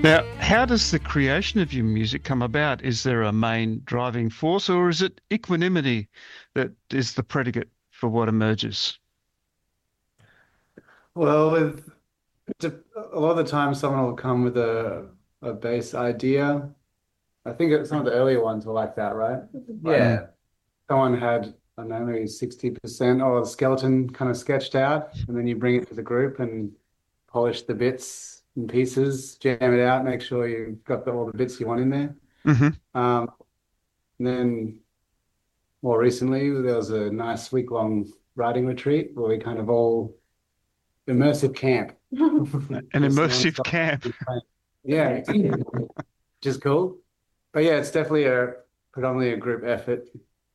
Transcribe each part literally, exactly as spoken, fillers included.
Now, how does the creation of your music come about? Is there a main driving force, or is it equanimity that is the predicate for what emerges? Well, with a lot of the time, someone will come with a a base idea. I think it, some of the earlier ones were like that, right? Like Mm, yeah, someone had, I don't know, maybe sixty percent or the skeleton kind of sketched out, and then you bring it to the group and polish the bits and pieces, jam it out, make sure you've got the, all the bits you want in there. hmm Um, and then more recently, there was a nice week-long writing retreat where we kind of all immersive camp, An just immersive non-stop. camp. Yeah, which is cool. But yeah, it's definitely a predominantly a group effort.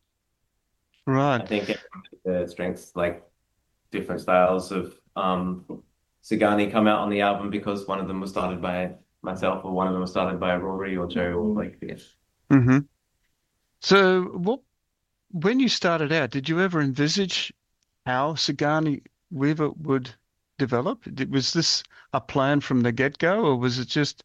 Right. I think the strengths, like different styles of um Sagani come out on the album because one of them was started by myself or one of them was started by Rory or Joe or like this. hmm So, what when you started out, did you ever envisage how Sigourney Weaver would develop? Did- Was this a plan from the get-go, or was it just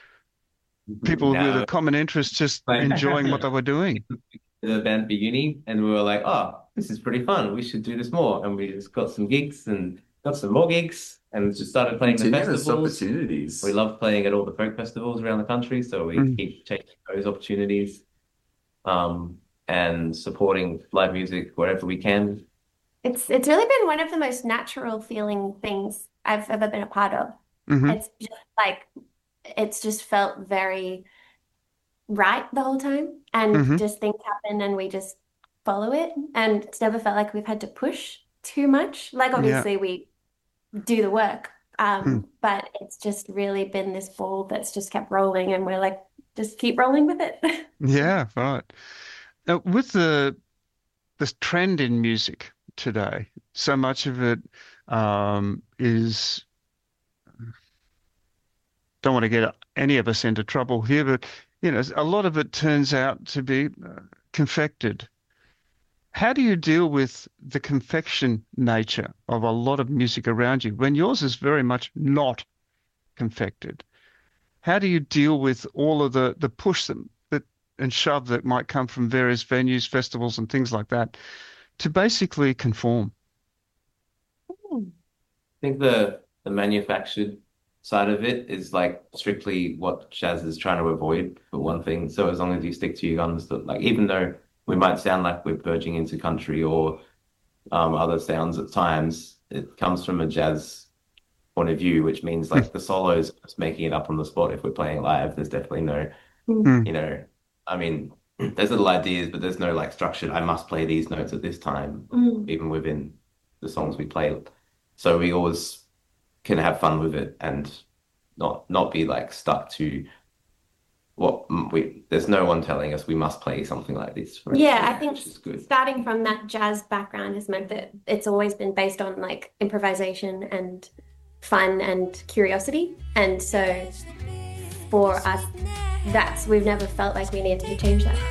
people with a Now common interest just playing enjoying what they were doing? the band for uni and we were like, oh, this is pretty fun. We should do this more. And we just got some gigs and got some more gigs and just started playing the Continuous festivals. We opportunities. love playing at all the folk festivals around the country, so we Mm. keep taking those opportunities. Um, and supporting live music wherever we can. It's it's really been one of the most natural feeling things I've ever been a part of. hmm It's just like it's just felt very right the whole time, and hmm just things happen and we just follow it, and it's never felt like we've had to push too much. Like Yeah. obviously we do the work, Mm. um, but it's just really been this ball that's just kept rolling, and we're like, just keep rolling with it. Yeah, right. Now, with the this trend in music today, so much of it um, is don't want to get any of us into trouble here, but you know, a lot of it turns out to be uh, confected. How do you deal with the confection nature of a lot of music around you when yours is very much not confected? How do you deal with all of the the push that, that and shove that might come from various venues, festivals, and things like that to basically conform? I think the the manufactured side of it is like strictly what jazz is trying to avoid for one thing. So as long as you stick to your guns, that like even though we might sound like we're verging into country or um, other sounds at times, it comes from a jazz point of view, which means like the solos just making it up on the spot if we're playing live. There's definitely no, Mm, you know, I mean, there's little ideas, but there's no like structured, I must play these notes at this time, Mm. even within the songs we play. So we always can have fun with it and not not be like stuck to what we there's no one telling us we must play something like this, for Yeah, I instance, think which is good. starting from that jazz background has meant that it's always been based on like improvisation and fun and curiosity. And so for us, that's we've never felt like we needed to change that.